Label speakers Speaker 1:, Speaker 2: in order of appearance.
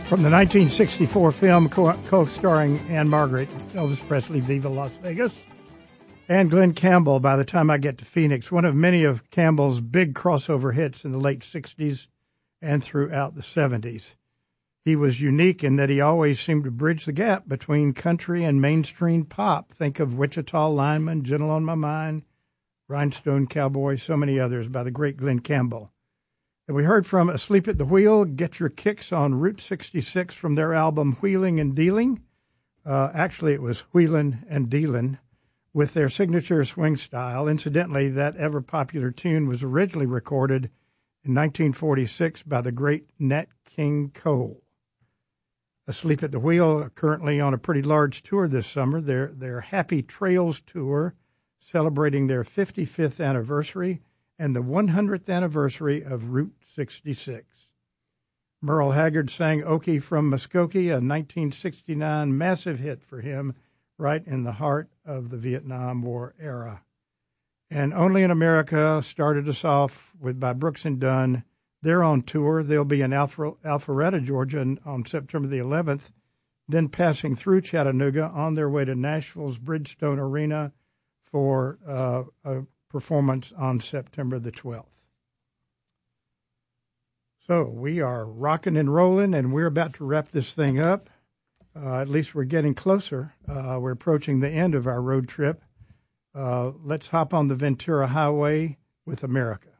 Speaker 1: From the 1964 film co-starring Anne Margaret, Elvis Presley, Viva Las Vegas, and Glenn Campbell, By the Time I Get to Phoenix, one of many of Campbell's big crossover hits in the late 60s and throughout the 70s. He was unique in that he always seemed to bridge the gap between country and mainstream pop. Think of Wichita Lineman, Gentle on My Mind, Rhinestone Cowboy, so many others by the great Glenn Campbell. And we heard from Asleep at the Wheel, Get Your Kicks on Route 66 from their album Wheeling and Dealing. Actually, it was Wheelin' and Dealin' with their signature swing style. Incidentally, that ever-popular tune was originally recorded in 1946 by the great Nat King Cole. Asleep at the Wheel are currently on a pretty large tour this summer. Their Happy Trails Tour, celebrating their 55th anniversary and the 100th anniversary of Route 66. Merle Haggard sang Okie from Muskogee, a 1969 massive hit for him, right in the heart of the Vietnam War era. And Only in America started us off by Brooks and Dunn. They're on tour. They'll be in Alpharetta, Georgia on September the 11th, then passing through Chattanooga on their way to Nashville's Bridgestone Arena for a performance on September the 12th. So we are rocking and rolling, and we're about to wrap this thing up. At least we're getting closer. We're approaching the end of our road trip. Let's hop on the Ventura Highway with America.